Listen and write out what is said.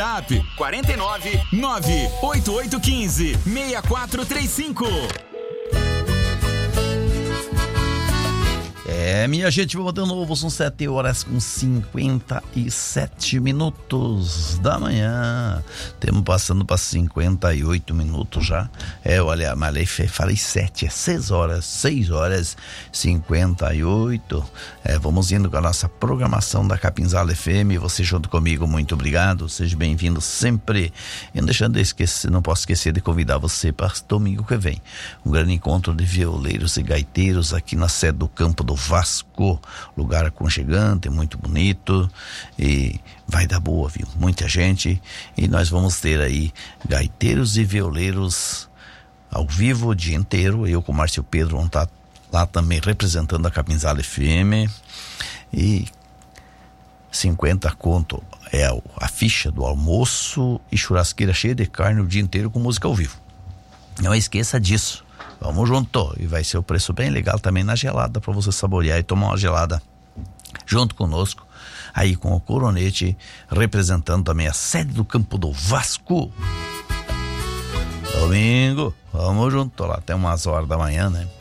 App 49 98815 6435. Minha gente, vamos de novo, são 7h57 da manhã. Estamos passando para 58 minutos já. Olha, mas falei 7, é 6h58. Vamos indo com a nossa programação da Capinzala FM. Você junto comigo, muito obrigado. Seja bem-vindo sempre. E não deixando de esquecer, não posso esquecer de convidar você para domingo que vem. Um grande encontro de violeiros e gaiteiros aqui na sede do Campo do Vasco. Lugar aconchegante, muito bonito e vai dar boa, viu? Muita gente, e nós vamos ter aí gaiteiros e violeiros ao vivo o dia inteiro. Eu com o Márcio Pedro vamos estar lá também representando a Capinzala FM, e 50 conto é a ficha do almoço e churrasqueira cheia de carne o dia inteiro com música ao vivo. Não esqueça disso. Vamos junto, e vai ser o preço bem legal também na gelada para você saborear e tomar uma gelada junto conosco, aí com o Coronete representando também a sede do Campo do Vasco. Domingo, vamos junto lá até umas horas da manhã, né?